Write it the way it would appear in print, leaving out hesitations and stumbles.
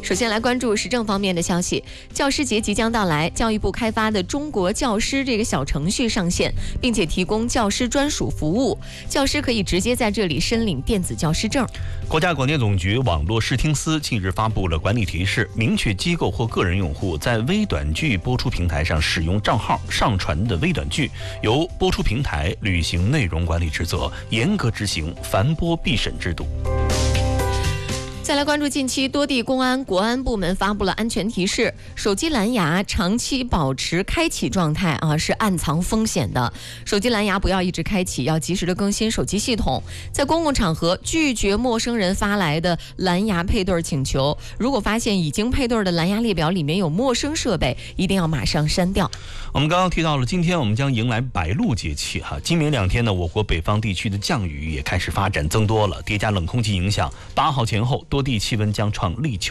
首先来关注时政方面的消息，教师节即将到来，教育部开发的中国教师这个小程序上线，并且提供教师专属服务，教师可以直接在这里申领电子教师证。 国家广电总局网络视听司近日发布了管理提示，明确机构或个人用户在微短剧播出平台上使用账号上传的微短剧，由播出平台履行内容管理职责，严格执行反播必审制度。 再来关注近期多地公安、国安部门发布了安全提示，手机蓝牙长期保持开启状态是暗藏风险的。手机蓝牙不要一直开启，要及时的更新手机系统。在公共场合拒绝陌生人发来的蓝牙配对请求，如果发现已经配对的蓝牙列表里面有陌生设备，一定要马上删掉。 我们刚刚提到了，今天我们将迎来白露节气今明2天呢，我国北方地区的降雨也开始发展增多了，叠加冷空气影响，8号前后多地气温将创立秋